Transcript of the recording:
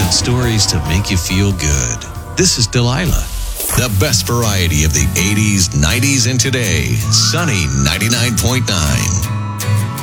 and stories to make you feel good. This is Delilah. The best variety of the 80s, 90s, and today. Sunny 99.9.